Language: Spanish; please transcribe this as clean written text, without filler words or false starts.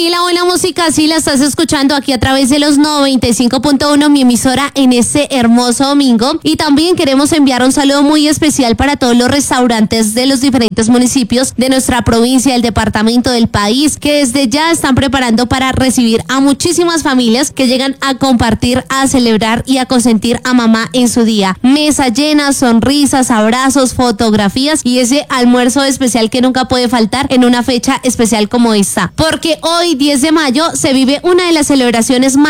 Y la buena música sí la estás escuchando aquí a través de los 95.1, mi emisora, en este hermoso domingo. Y también queremos enviar un saludo muy especial para todos los restaurantes de los diferentes municipios de nuestra provincia, del departamento, del país, que desde ya están preparando para recibir a muchísimas familias que llegan a compartir, a celebrar y a consentir a mamá en su día. Mesa llena, sonrisas, abrazos, fotografías y ese almuerzo especial que nunca puede faltar en una fecha especial como esta. Porque hoy, 10 de mayo, se vive una de las celebraciones más